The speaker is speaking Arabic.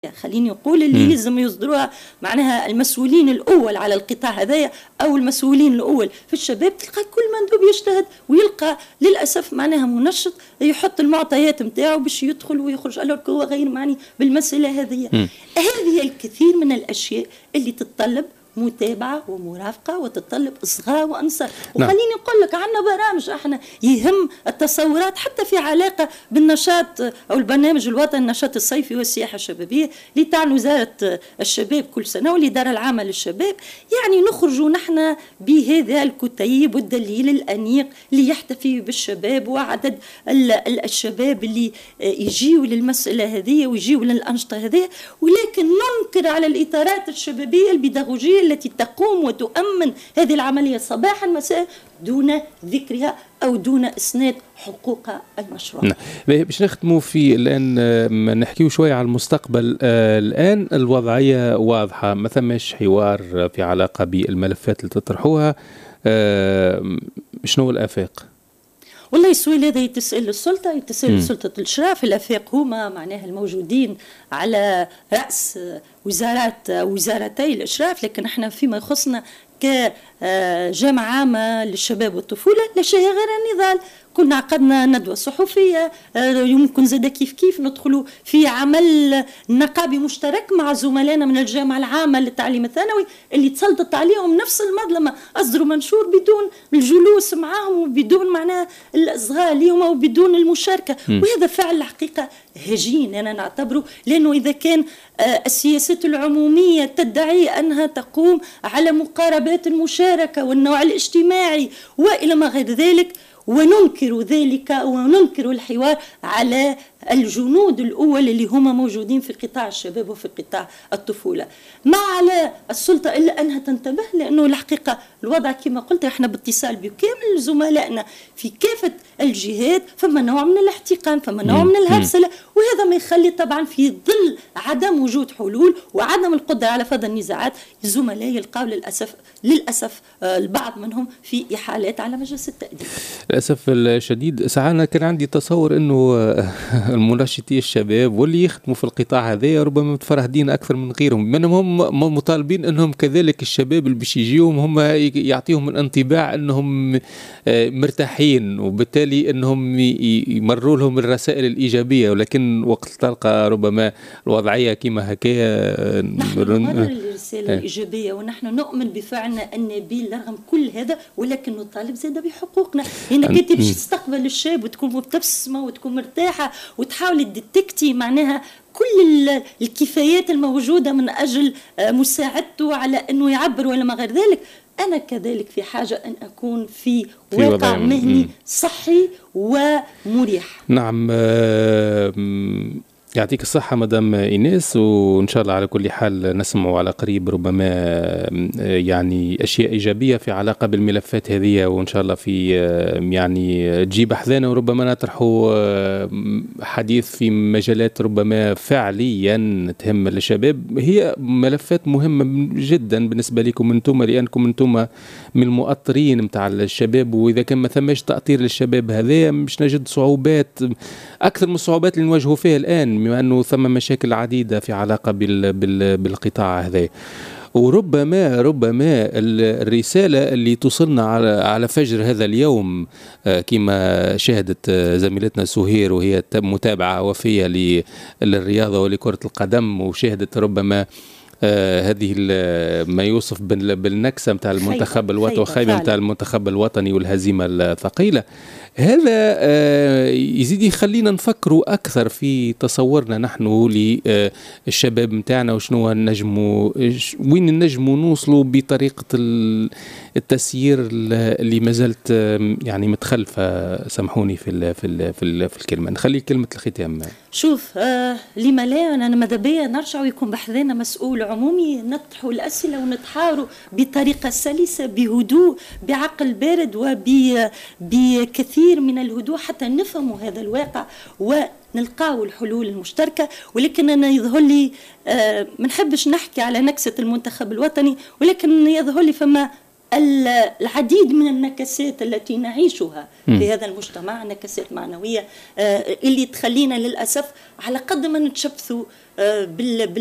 خليني نقول اللي لازم يصدروها معناها المسؤولين الأول على القطاع هذايا أو المسؤولين الأول في الشباب. تلقى كل مندوب يجتهد ويلقى للأسف معناها منشط يحط المعطيات نتاعو باش يدخل ويخرج، ألورك هو غير معني بالمسألة هذه. هذه الكثير من الأشياء اللي تتطلب متابعة ومرافقة وتتطلب إصغاء وأنصار. وخليني نقول لك عندنا برامج احنا يهم التصورات حتى في علاقة بالنشاط أو البرنامج الوطني النشاط الصيفي والسياحة الشبابية اللي تعني وزارة الشباب كل سنة والإدارة العامة للشباب. يعني نخرجوا نحن بهذا الكتيب والدليل الأنيق اللي يحتفي بالشباب وعدد الشباب اللي يجيوا للمسألة هذه ويجيوا للأنشطة هذه، ولكن ننكر على الإطارات الشبابية البيداغوجية التي تقوم وتؤمن هذه العملية صباحا مساء دون ذكرها أو دون إسناد حقوق المشروع. باش نختموا في الآن ما نحكيو شوية على المستقبل. الآن الوضعية واضحة، ما ثماش حوار في علاقة بالملفات اللي تطرحوها. شنو الآفاق؟ والله السؤال هذا يتسأل السلطة، يتسأل سلطة الإشراف. الآفاق هما معناها الموجودين على رأس وزارتي الإشراف، لكن احنا فيما يخصنا كجامعة عامة للشباب والطفولة لا شيء غير النضال. كنا عقدنا ندوة صحفية، يمكن زاد كيف ندخلوا في عمل نقابي مشترك مع زملائنا من الجامعة العامة للتعليم الثانوي اللي تسلطت عليهم نفس المظلمة، أصدروا منشور بدون الجلوس معهم وبدون معناه الإصغاء لهم وبدون المشاركة. وهذا فعل الحقيقة هجين أنا نعتبره، لأنه إذا كان السياسات العمومية تدعي أنها تقوم على مقاربات المشاركة والنوع الاجتماعي وإلى ما غير ذلك، وننكر ذلك وننكر الحوار على الجنود الأول اللي هم موجودين في قطاع الشباب وفي قطاع الطفولة. ما على السلطة إلا أنها تنتبه، لأنه الحقيقة الوضع كما قلت احنا باتصال بكامل زملائنا في كافة الجهات، فما نوع من الاحتقان، فما نوع من الهرسلة، وهذا ما يخلي طبعا في ظل عدم وجود حلول وعدم القدرة على فض النزاعات الزملاء يلقاو للأسف البعض منهم في إحالات على مجلس التأديب. للأسف الشديد ساعات كان عندي تصور أنه المناشطين الشباب واللي يخدموا في القطاع هذا ربما متفرهدين أكثر من غيرهم، منهم هم مطالبين أنهم كذلك الشباب اللي باش يجيهم هم يعطيهم الانطباع أنهم مرتاحين، وبالتالي أنهم يمروا لهم الرسائل الإيجابية، ولكن وقت تلقى ربما الوضعية كما هكايا. نحن نمرر الرسالة الإيجابية ونحن نؤمن بفعلنا النبيل رغم كل هذا، ولكن نطالب زيادة بحقوقنا. لأنك أنت باش تستقبل الشاب وتكون مبتسمة وتكون مرتاحة وتحاول تديتكتي معناها كل الكفايات الموجودة من أجل مساعدته على أنه يعبر ولا ما غير ذلك. أنا كذلك في حاجة أن أكون في واقع مهني صحي ومريح. نعم، يعطيك الصحة مدام إيناس، وإن شاء الله على كل حال نسمع على قريب ربما يعني أشياء إيجابية في علاقة بالملفات هذه، وإن شاء الله في يعني تجيب أحذانا وربما نطرحوا حديث في مجالات ربما فعليا تهم الشباب. هي ملفات مهمة جدا بالنسبة لكم أنتم، لأنكم أنتم من المؤطرين متاع الشباب، وإذا كان ما ثماش تأطير للشباب هذا مش نجد صعوبات أكثر من الصعوبات اللي نواجهوا فيها الآن، بما أنه ثم مشاكل عديدة في علاقة بالقطاع هذا. وربما الرسالة اللي توصلنا على فجر هذا اليوم كما شاهدت زميلتنا سهير وهي متابعة وفية للرياضة ولكرة القدم، وشاهدت ربما هذه ما يوصف بالنكسة متاع المنتخب الوطني وخيبة متاع المنتخب الوطني والهزيمة الثقيلة. هذا يزيد يخلينا نفكروا أكثر في تصورنا نحن للشباب متاعنا، وشنو وين نجموا نوصلوا بطريقة التسيير اللي ما زالت يعني متخلفة. سامحوني في الكلمة، نخلي كلمة الختام. شوف لما لا أنا ماذا بيا نرجع ويكون بحذنا مسؤول عمومي نطرحوا الأسئلة ونتحاوروا بطريقة سلسة بهدوء بعقل بارد وبكثير من الهدوء حتى نفهموا هذا الواقع ونلقاو الحلول المشتركة. ولكن أنا يظهر لي ما نحبش نحكي على نكسة المنتخب الوطني، ولكن يظهر لي فما العديد من النكسات التي نعيشها في هذا المجتمع، نكسات معنوية اللي تخلينا للأسف على قد ما نتشبثوا